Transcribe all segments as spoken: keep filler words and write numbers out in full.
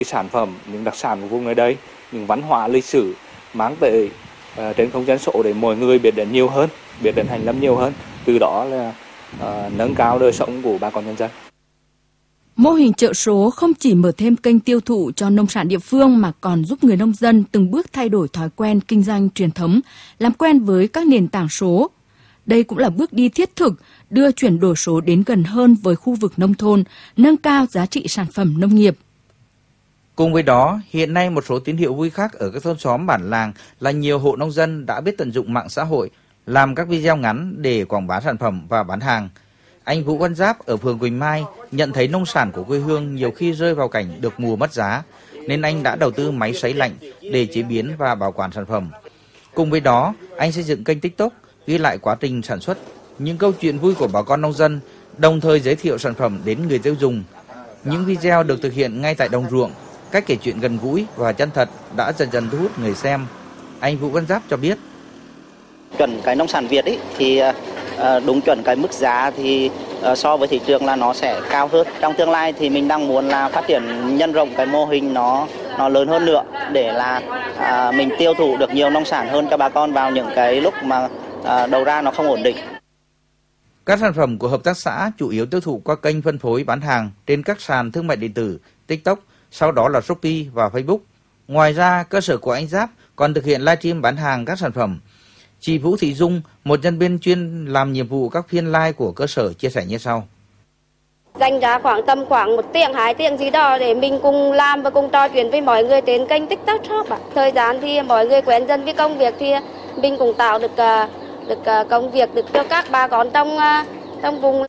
Sản phẩm, những đặc sản của vùng nơi đây, những văn hóa lịch sử mang tới uh, trên không gian số để mọi người biết đến nhiều hơn, biết đến Hàn Lâm nhiều hơn, từ đó là uh, nâng cao đời sống của bà con nhân dân. Mô hình chợ số không chỉ mở thêm kênh tiêu thụ cho nông sản địa phương mà còn giúp người nông dân từng bước thay đổi thói quen kinh doanh truyền thống, làm quen với các nền tảng số. Đây cũng là bước đi thiết thực đưa chuyển đổi số đến gần hơn với khu vực nông thôn, nâng cao giá trị sản phẩm nông nghiệp. Cùng với đó, hiện nay một số tín hiệu vui khác ở các thôn xóm bản làng là nhiều hộ nông dân đã biết tận dụng mạng xã hội, làm các video ngắn để quảng bá sản phẩm và bán hàng. Anh Vũ Văn Giáp ở phường Quỳnh Mai nhận thấy nông sản của quê hương nhiều khi rơi vào cảnh được mùa mất giá, nên anh đã đầu tư máy sấy lạnh để chế biến và bảo quản sản phẩm. Cùng với đó, anh xây dựng kênh TikTok ghi lại quá trình sản xuất, những câu chuyện vui của bà con nông dân, đồng thời giới thiệu sản phẩm đến người tiêu dùng. Những video được thực hiện ngay tại đồng ruộng, cách kể chuyện gần gũi và chân thật đã dần dần thu hút người xem. Anh Vũ Văn Giáp cho biết. Chuẩn cái nông sản Việt ấy, thì đúng chuẩn cái mức giá thì so với thị trường là nó sẽ cao hơn. Trong tương lai thì mình đang muốn là phát triển nhân rộng cái mô hình nó nó lớn hơn nữa để là à, mình tiêu thụ được nhiều nông sản hơn cho bà con vào những cái lúc mà à, đầu ra nó không ổn định. Các sản phẩm của hợp tác xã chủ yếu tiêu thụ qua kênh phân phối bán hàng trên các sàn thương mại điện tử, TikTok, sau đó là Shopee và Facebook. Ngoài ra, cơ sở của anh Giáp còn thực hiện livestream bán hàng các sản phẩm. Chị Vũ Thị Dung, một nhân viên chuyên làm nhiệm vụ các phiên live của cơ sở chia sẻ như sau. Dành ra khoảng tầm khoảng một tiếng, hai tiếng gì đó để mình cùng làm và cùng trò chuyện với mọi người trên kênh TikTok Shop ạ. Thời gian thì mọi người quen dần với công việc thì mình cũng tạo được được công việc được cho các bà con trong trong vùng.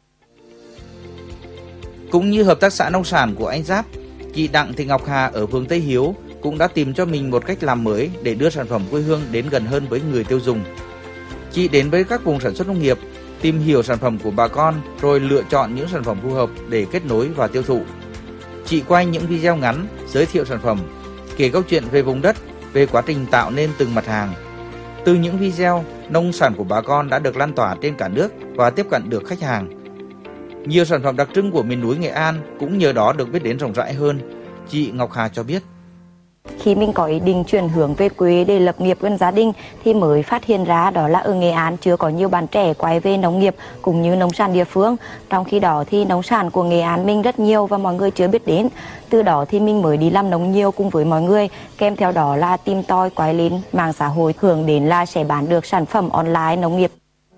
Cũng như hợp tác xã nông sản của anh Giáp, chị Đặng Thị Ngọc Hà ở phường Tây Hiếu cũng đã tìm cho mình một cách làm mới để đưa sản phẩm quê hương đến gần hơn với người tiêu dùng. Chị đến với các vùng sản xuất nông nghiệp, tìm hiểu sản phẩm của bà con rồi lựa chọn những sản phẩm phù hợp để kết nối và tiêu thụ. Chị quay những video ngắn giới thiệu sản phẩm, kể câu chuyện về vùng đất, về quá trình tạo nên từng mặt hàng. Từ những video, nông sản của bà con đã được lan tỏa trên cả nước và tiếp cận được khách hàng. Nhiều sản phẩm đặc trưng của miền núi Nghệ An cũng nhờ đó được biết đến rộng rãi hơn. Chị Ngọc Hà cho biết. Khi mình có ý định chuyển hướng về quê để lập nghiệp gần gia đình thì mới phát hiện ra đó là ở Nghệ An chưa có nhiều bạn trẻ quay về nông nghiệp cũng như nông sản địa phương. Trong khi đó thì nông sản của Nghệ An mình rất nhiều và mọi người chưa biết đến. Từ đó thì mình mới đi làm nông nhiều cùng với mọi người. Kèm theo đó là tìm tòi quay lên mạng xã hội, hướng đến là sẽ bán được sản phẩm online nông nghiệp.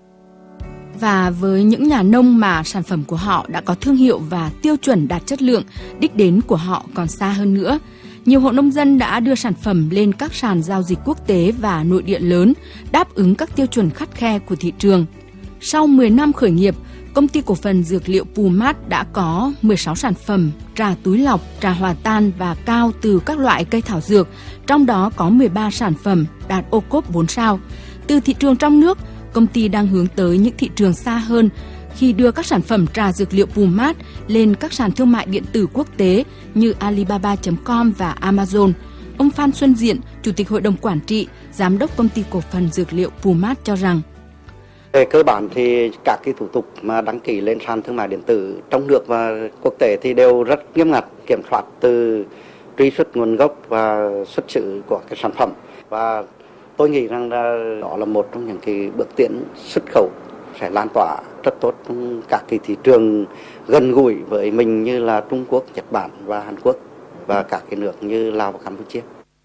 Và với những nhà nông mà sản phẩm của họ đã có thương hiệu và tiêu chuẩn đạt chất lượng, đích đến của họ còn xa hơn nữa. Nhiều hộ nông dân đã đưa sản phẩm lên các sàn giao dịch quốc tế và nội địa lớn, đáp ứng các tiêu chuẩn khắt khe của thị trường. Sau mười năm khởi nghiệp, công ty cổ phần dược liệu Pumat đã có mười sáu sản phẩm trà túi lọc, trà hòa tan và cao từ các loại cây thảo dược, trong đó có mười ba sản phẩm đạt ô cốp bốn sao. Từ thị trường trong nước, công ty đang hướng tới những thị trường xa hơn khi đưa các sản phẩm trà dược liệu Pumat lên các sàn thương mại điện tử quốc tế như Alibaba chấm com và Amazon. Ông Phan Xuân Diện, Chủ tịch Hội đồng Quản trị, Giám đốc Công ty Cổ phần Dược liệu Pumat cho rằng về cơ bản thì các cái thủ tục mà đăng ký lên sàn thương mại điện tử trong nước và quốc tế thì đều rất nghiêm ngặt, kiểm soát từ truy xuất nguồn gốc và xuất xứ của cái sản phẩm. Và tôi nghĩ rằng là đó là một trong những cái bước tiến xuất khẩu sẽ lan tỏa rất tốt trong các cái thị trường gần gũi với mình như là Trung Quốc, Nhật Bản và Hàn Quốc và các cái nước như Lào và Campuchia.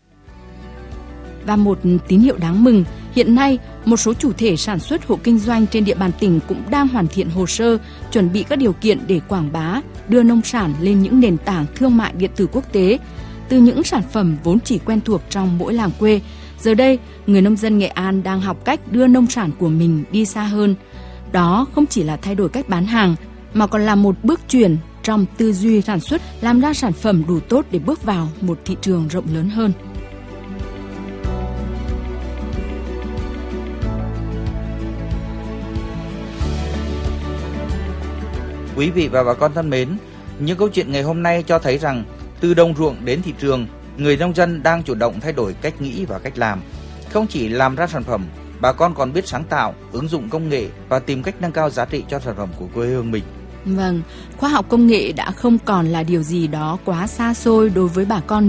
Và một tín hiệu đáng mừng, hiện nay một số chủ thể sản xuất hộ kinh doanh trên địa bàn tỉnh cũng đang hoàn thiện hồ sơ, chuẩn bị các điều kiện để quảng bá, đưa nông sản lên những nền tảng thương mại điện tử quốc tế. Từ những sản phẩm vốn chỉ quen thuộc trong mỗi làng quê, giờ đây người nông dân Nghệ An đang học cách đưa nông sản của mình đi xa hơn. Đó không chỉ là thay đổi cách bán hàng, mà còn là một bước chuyển trong tư duy sản xuất, làm ra sản phẩm đủ tốt để bước vào một thị trường rộng lớn hơn. Quý vị và bà con thân mến, những câu chuyện ngày hôm nay cho thấy rằng từ đồng ruộng đến thị trường, người nông dân đang chủ động thay đổi cách nghĩ và cách làm. Không chỉ làm ra sản phẩm, bà con còn biết sáng tạo, ứng dụng công nghệ và tìm cách nâng cao giá trị cho sản phẩm của quê hương mình. Vâng, khoa học công nghệ đã không còn là điều gì đó quá xa xôi đối với bà con